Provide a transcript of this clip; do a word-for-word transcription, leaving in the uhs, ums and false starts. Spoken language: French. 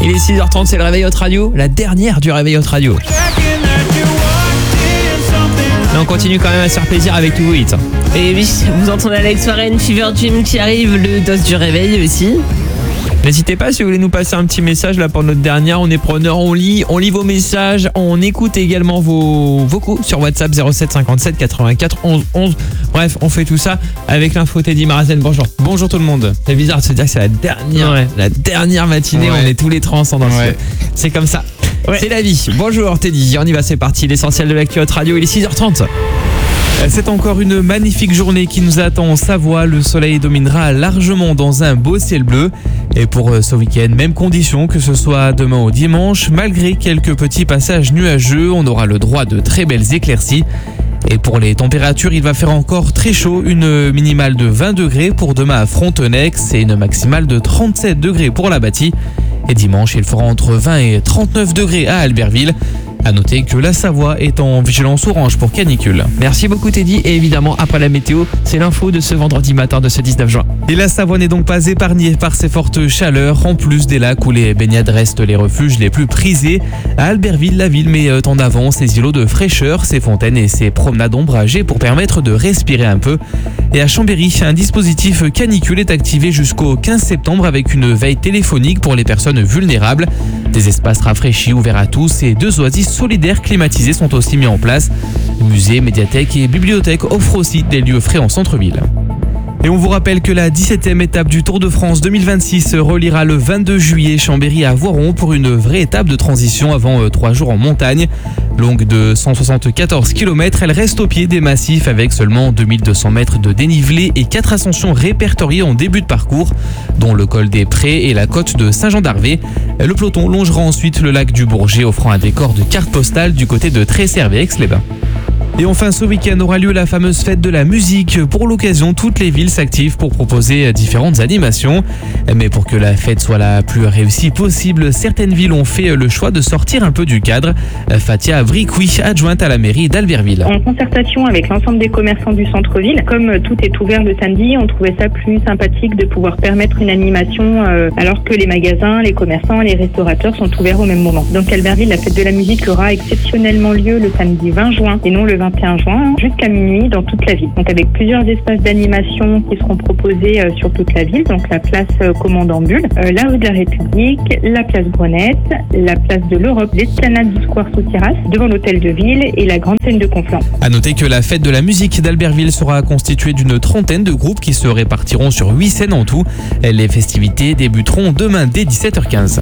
Il est six heures trente, c'est le Réveil Hot Radio, la dernière du Réveil Hot Radio. Mais on continue quand même à se faire plaisir avec tous vos hits. Et oui, vous entendez Alex Warren, Fever Dream qui arrive, le dos du réveil aussi. N'hésitez pas si vous voulez nous passer un petit message là pour notre dernière, on est preneur, on lit, on lit vos messages, on écoute également vos vocaux sur WhatsApp zéro sept cinquante-sept quatre-vingt-quatre onze onze. Bref, on fait tout ça avec l'info Teddy Marazen. Bonjour. Bonjour tout le monde. C'est bizarre de se dire que c'est la dernière, Ouais. la dernière matinée, Ouais. on est tous les trois ensemble dans le Ouais. studio. C'est comme ça. Ouais. C'est la vie. Bonjour Teddy, on y va, c'est parti. L'essentiel de l'actu Hot Radio, il est six heures trente. C'est encore une magnifique journée qui nous attend en Savoie. Le soleil dominera largement dans un beau ciel bleu. Et pour ce week-end, même condition que ce soit demain ou dimanche. Malgré quelques petits passages nuageux, on aura le droit de très belles éclaircies. Et pour les températures, il va faire encore très chaud. Une minimale de vingt degrés pour demain à Frontenex et une maximale de trente-sept degrés pour la Bâtie. Et dimanche, il fera entre vingt et trente-neuf degrés à Albertville. À noter que la Savoie est en vigilance orange pour canicule. Merci beaucoup Teddy. Et évidemment, après la météo, c'est l'info de ce vendredi matin de ce dix-neuf juin. Et la Savoie n'est donc pas épargnée par ces fortes chaleurs, en plus des lacs où les baignades restent les refuges les plus prisés. À Albertville, la ville met en avant ses îlots de fraîcheur, ses fontaines et ses promenades ombragées pour permettre de respirer un peu. Et à Chambéry, un dispositif canicule est activé jusqu'au quinze septembre avec une veille téléphonique pour les personnes vulnérables. Des espaces rafraîchis ouverts à tous et deux oasis solidaires climatisés sont aussi mis en place. Musées, médiathèques et bibliothèques offrent aussi des lieux frais en centre-ville. Et on vous rappelle que la dix-septième étape du Tour de France deux mille vingt-six reliera le vingt-deux juillet Chambéry à Voiron pour une vraie étape de transition avant euh, trois jours en montagne. Longue de cent soixante-quatorze kilomètres, elle reste au pied des massifs avec seulement deux mille deux cents mètres de dénivelé et quatre ascensions répertoriées en début de parcours, dont le col des Prés et la côte de Saint-Jean-d'Arvé. Le peloton longera ensuite le lac du Bourget, offrant un décor de carte postale du côté de Tresserve-Aix-les-Bains. Et enfin, ce week-end aura lieu la fameuse fête de la musique. Pour l'occasion, toutes les villes s'activent pour proposer différentes animations. Mais pour que la fête soit la plus réussie possible, certaines villes ont fait le choix de sortir un peu du cadre. Fatia Vricoui, adjointe à la mairie d'Albertville. En concertation avec l'ensemble des commerçants du centre-ville, comme tout est ouvert le samedi, on trouvait ça plus sympathique de pouvoir permettre une animation euh, alors que les magasins, les commerçants, les restaurateurs sont ouverts au même moment. Donc Albertville, la fête de la musique aura exceptionnellement lieu le samedi vingt juin et non le vingt et un juin, jusqu'à minuit dans toute la ville. Donc avec plusieurs espaces d'animation qui seront proposés euh, sur toute la ville, donc la place euh, Commandant-Bulle, euh, la rue de la République, la place Bronette, la place de l'Europe, l'esplanade du square sous terrasse, devant l'hôtel de ville et la grande scène de Conflans. À noter que la fête de la musique d'Albertville sera constituée d'une trentaine de groupes qui se répartiront sur huit scènes en tout. Les festivités débuteront demain dès dix-sept heures quinze.